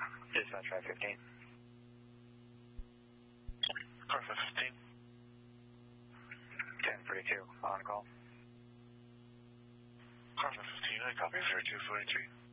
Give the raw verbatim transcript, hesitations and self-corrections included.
Dispatch five fifteen. Car five fifteen. ten forty-two, on call. Car five fifteen, I copy zero two forty-three.